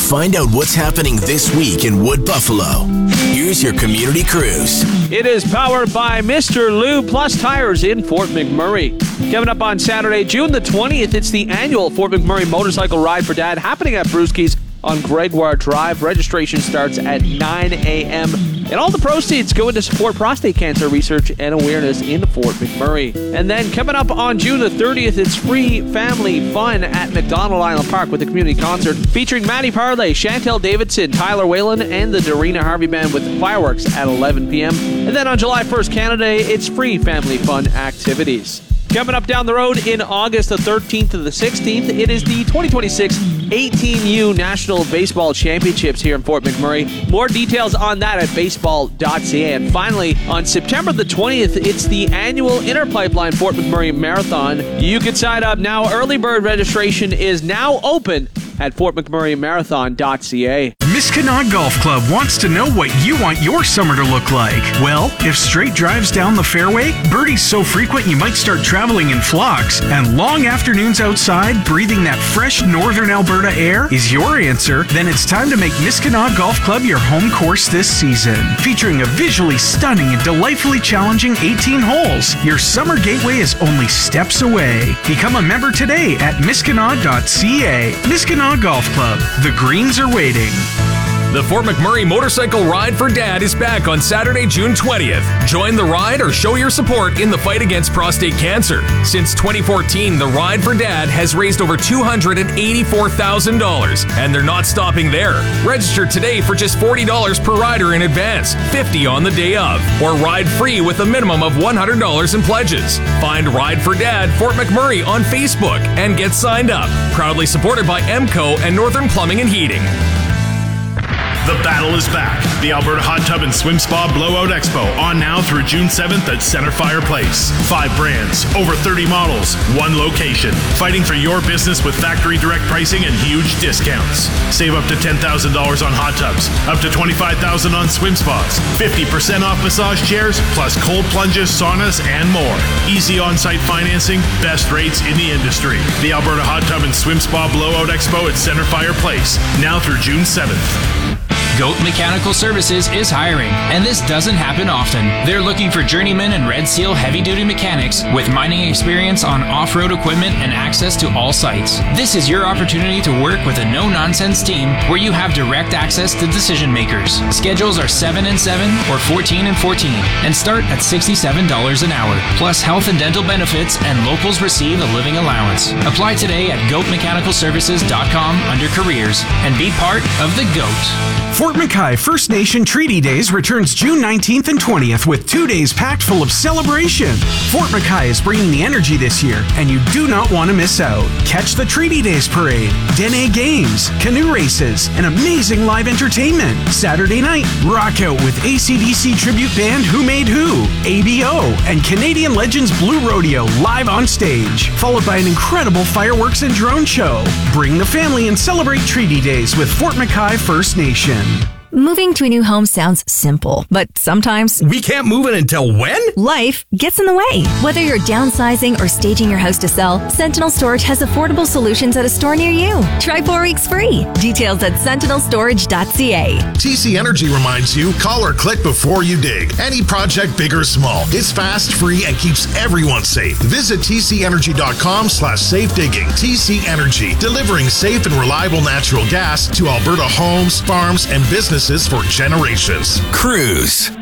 Find out what's happening this week in Wood Buffalo. Here's your Community Cruise. It is powered by Mr. Lou Plus Tires in Fort McMurray. Coming up on Saturday, June the 20th, it's the annual Fort McMurray Motorcycle Ride for Dad happening at Brewski's on Gregoire Drive. Registration starts at 9 a.m. And all the proceeds go into support prostate cancer research and awareness in Fort McMurray. And then coming up on June the 30th, it's free family fun at McDonald Island Park with a community concert featuring Maddie Parley, Chantel Davidson, Tyler Whalen, and the Dorina Harvey Band with fireworks at 11 p.m. And then on July 1st, Canada Day, it's free family fun activities. Coming up down the road in August the 13th to the 16th, it is the 2026 18U National Baseball Championships here in Fort McMurray. More details on that at baseball.ca. And finally, on September the 20th, it's the annual Inner Pipeline Fort McMurray Marathon. You can sign up now. Early bird registration is now open at fortmcmurraymarathon.ca. Miskinaw Golf Club wants to know what you want your summer to look like. Well, if straight drives down the fairway, birdies so frequent you might start traveling in flocks, and long afternoons outside breathing that fresh northern Alberta air is your answer, then it's time to make Miskinaw Golf Club your home course this season. Featuring a visually stunning and delightfully challenging 18 holes, your summer gateway is only steps away. Become a member today at miskinaw.ca. Miskinaw Golf Club. The greens are waiting. The Fort McMurray Motorcycle Ride for Dad is back on Saturday, June 20th. Join the ride or show your support in the fight against prostate cancer. Since 2014, the Ride for Dad has raised over $284,000, and they're not stopping there. Register today for just $40 per rider in advance, $50 on the day of, or ride free with a minimum of $100 in pledges. Find Ride for Dad Fort McMurray on Facebook and get signed up. Proudly supported by EMCO and Northern Plumbing and Heating. The battle is back. The Alberta Hot Tub and Swim Spa Blowout Expo on now through June 7th at Centerfire Place. 5 brands, over 30 models, 1 location. Fighting for your business with factory direct pricing and huge discounts. Save up to $10,000 on hot tubs, up to $25,000 on swim spas, 50% off massage chairs, plus cold plunges, saunas, and more. Easy on-site financing, best rates in the industry. The Alberta Hot Tub and Swim Spa Blowout Expo at Centerfire Place, now through June 7th. Goat Mechanical Services is hiring, and this doesn't happen often. They're looking for journeymen and Red Seal heavy-duty mechanics with mining experience on off-road equipment and access to all sites. This is your opportunity to work with a no-nonsense team where you have direct access to decision makers. Schedules are 7 and 7 or 14 and 14 and start at $67 an hour, plus health and dental benefits, and locals receive a living allowance. Apply today at goatmechanicalservices.com under careers and be part of the GOAT. Fort McKay First Nation Treaty Days returns June 19th and 20th with 2 days packed full of celebration. Fort McKay is bringing the energy this year, and you do not want to miss out. Catch the Treaty Days Parade, Dene Games, canoe races, and amazing live entertainment. Saturday night, rock out with AC/DC tribute band Who Made Who, ABO, and Canadian Legends Blue Rodeo live on stage, followed by an incredible fireworks and drone show. Bring the family and celebrate Treaty Days with Fort McKay First Nation. Moving to a new home sounds simple, but sometimes we can't move it until when? Life gets in the way. Whether you're downsizing or staging your house to sell, Sentinel Storage has affordable solutions at a store near you. Try 4 weeks free. Details at sentinelstorage.ca. TC Energy reminds you, call or click before you dig. Any project, big or small, it's fast, free, and keeps everyone safe. Visit tcenergy.com/safe digging. TC Energy, delivering safe and reliable natural gas to Alberta homes, farms, and businesses for generations. Cruise.